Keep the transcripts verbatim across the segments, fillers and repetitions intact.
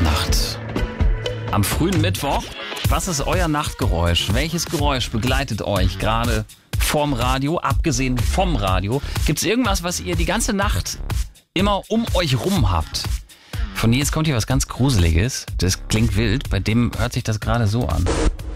Nacht. Am frühen Mittwoch. Was ist euer Nachtgeräusch? Welches Geräusch begleitet euch gerade vorm Radio, abgesehen vom Radio? Gibt es irgendwas, was ihr die ganze Nacht immer um euch rum habt? Von Nils kommt hier was ganz Gruseliges. Das klingt wild. Bei dem hört sich das gerade so an.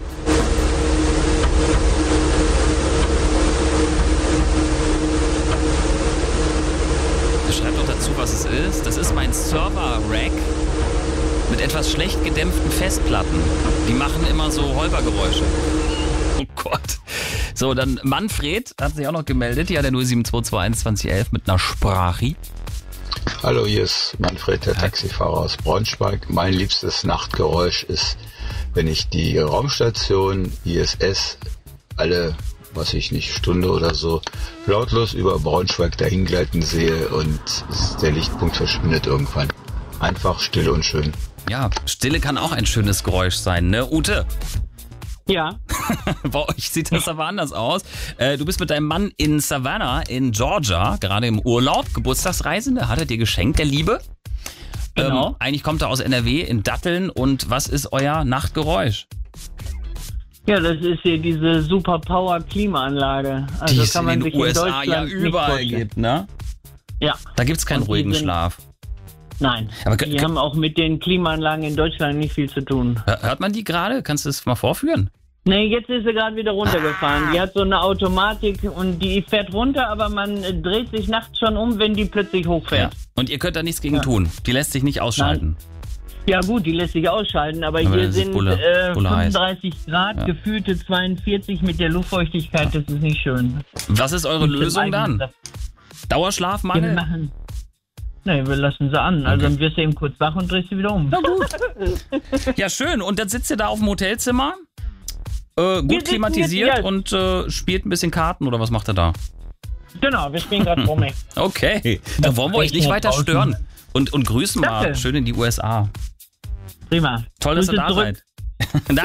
Schreibt doch dazu, was es ist. Das ist mein Server-Rack mit etwas schlecht gedämpften Festplatten. Die machen immer so Holpergeräusche. Oh Gott. So, dann Manfred hat sich auch noch gemeldet. Ja, der null sieben zwei zwei eins zwanzig elf mit einer Sprache. Hallo, hier ist Manfred, der Taxifahrer aus Braunschweig. Mein liebstes Nachtgeräusch ist, wenn ich die Raumstation I S S alle, was ich nicht, Stunde oder so, lautlos über Braunschweig dahingleiten sehe und der Lichtpunkt verschwindet irgendwann. Einfach still und schön. Ja, Stille kann auch ein schönes Geräusch sein, ne, Ute? Ja. Bei euch sieht das aber anders aus. Äh, du bist mit deinem Mann in Savannah in Georgia, gerade im Urlaub. Geburtstagsreisende hat er dir geschenkt, der Liebe. Genau. Ähm, eigentlich kommt er aus N R W in Datteln. Und was ist euer Nachtgeräusch? Ja, das ist hier diese Super-Power-Klimaanlage. Also Die es kann man in sich den U S A in ja Deutschland nicht überall vorstellen. gibt, ne? Ja. Da gibt's keinen Und die ruhigen sind- Schlaf. Nein, Aber die kö- haben auch mit den Klimaanlagen in Deutschland nicht viel zu tun. Hör- Hört man die gerade? Kannst du das mal vorführen? Nee, jetzt ist sie gerade wieder runtergefahren. Die hat so eine Automatik und die fährt runter, aber man äh, dreht sich nachts schon um, wenn die plötzlich hochfährt. Und ihr könnt da nichts gegen Ja. tun. Die lässt sich nicht ausschalten. Ja gut, die lässt sich ausschalten, aber, Aber hier das ist sind Bulle- äh, Bulle heiß. fünfunddreißig Grad, Ja. gefühlte zweiundvierzig mit der Luftfeuchtigkeit, das ist nicht schön. Was ist eure Mit dem Lösung eigenen dann? Saft. Wir Dauerschlafmangel? machen. Nee, wir lassen sie an. Also Okay. dann wirst du eben kurz wach und drehst sie wieder um. Na gut. Ja, schön. Und dann sitzt ihr da auf dem Hotelzimmer, äh, Wir gut sitzen klimatisiert jetzt, ja. und äh, spielt ein bisschen Karten oder was macht ihr da? Genau, wir spielen gerade rum. Okay, dann wollen wir euch nicht regnet weiter draußen. stören. Und, und grüßen mal Danke. schön in die U S A. Prima. Toll, dass ihr Grüße da zurück. seid. Danke.